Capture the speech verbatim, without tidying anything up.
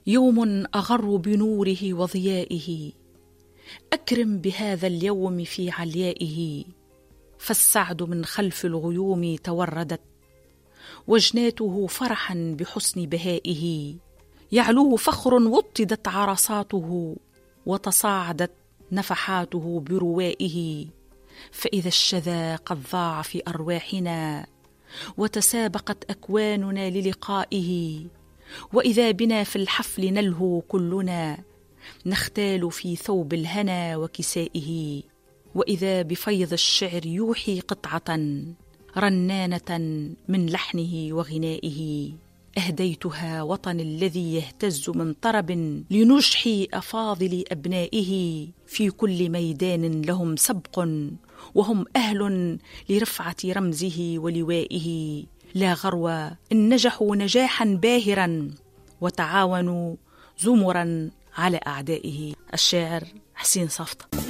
يوم أغر بنوره وضيائه، أكرم بهذا اليوم في عليائه. فالسعد من خلف الغيوم توردت، وجناته فرحا بحسن بهائه. يعلوه فخر وطدت عرصاته، وتصاعدت نفحاته بروائه. فإذا الشذا قد ضاع في أرواحنا، وتسابقت أكواننا للقائه. وإذا بنا في الحفل نلهو كلنا، نختال في ثوب الهنا وكسائه. وإذا بفيض الشعر يوحي قطعة رنانة من لحنه وغنائه. أهديتها وطن الذي يهتز من طرب، لنجح أفاضل أبنائه. في كل ميدان لهم سبق، وهم أهل لرفعة رمزه ولوائه. لا غرو إن نجحوا نجاحا باهرا، وتعاونوا زمرا على أعدائه. الشاعر حسين صفطة.